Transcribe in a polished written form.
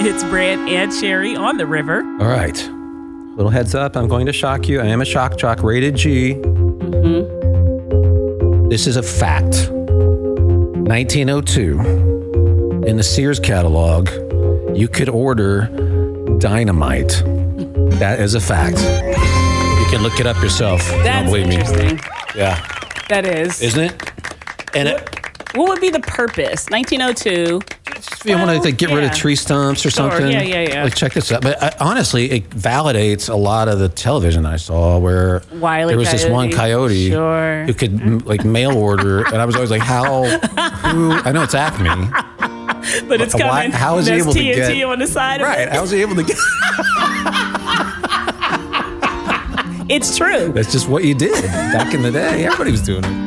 It's Brant and Sherry on the river. All right. Little heads up. I'm going to shock you. I am a shock jock, rated G. Mm-hmm. This is a fact. 1902, in the Sears catalog, you could order dynamite. That is a fact. You can look it up yourself. That's don't believe interesting. Me. Yeah. That is. Isn't it? And what would be the purpose? 1902. If you want to get rid of tree stumps or something. Yeah. Like, check this out. But honestly, it validates a lot of the television I saw where there was this one coyote who could mail order. And I was always like, who? I know it's Acme. But it's coming. How is he able TNT to get on the side of right? it. How was he able to get? It's true. That's just what you did back in the day. Everybody was doing it.